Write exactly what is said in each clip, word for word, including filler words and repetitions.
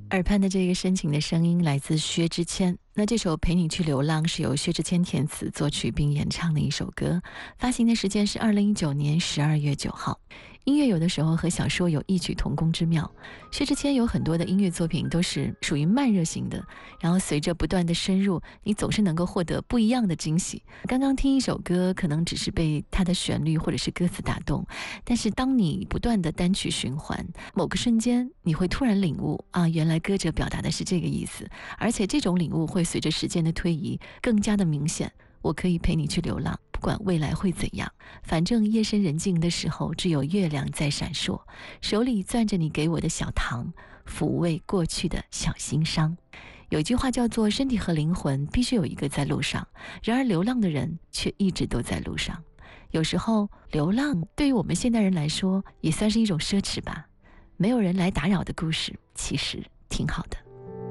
耳畔的这个深情的声音来自薛之谦，那这首《陪你去流浪》是由薛之谦填词作曲并演唱的一首歌，发行的时间是二零一九年十二月九号。音乐有的时候和小说有异曲同工之妙，薛之谦有很多的音乐作品都是属于慢热型的，然后随着不断的深入，你总是能够获得不一样的惊喜。刚刚听一首歌可能只是被它的旋律或者是歌词打动，但是当你不断的单曲循环，某个瞬间你会突然领悟啊，原来歌者表达的是这个意思，而且这种领悟会随着时间的推移更加的明显。我可以陪你去流浪，不管未来会怎样，反正夜深人静的时候，只有月亮在闪烁，手里攥着你给我的小糖，抚慰过去的小心伤。有一句话叫做身体和灵魂必须有一个在路上，然而流浪的人却一直都在路上。有时候流浪对于我们现代人来说也算是一种奢侈吧，没有人来打扰的故事其实挺好的。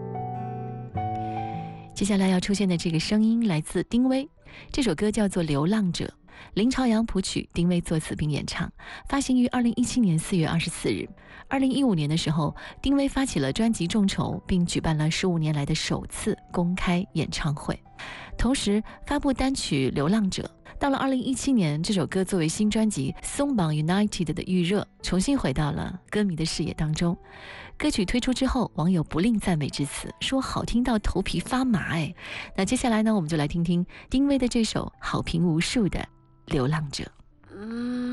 接下来要出现的这个声音来自丁薇，这首歌叫做《流浪者》，林朝阳谱曲，丁薇作词并演唱，发行于二零一七年四月二十四日。二零一五年的时候，丁薇发起了专辑众筹，并举办了十五年来的首次公开演唱会，同时发布单曲《流浪者》。到了二零一七年，这首歌作为新专辑《松绑 United》的预热，重新回到了歌迷的视野当中。歌曲推出之后，网友不吝赞美之词，说好听到头皮发麻哎。那接下来呢，我们就来听听丁薇的这首好评无数的《流浪者》。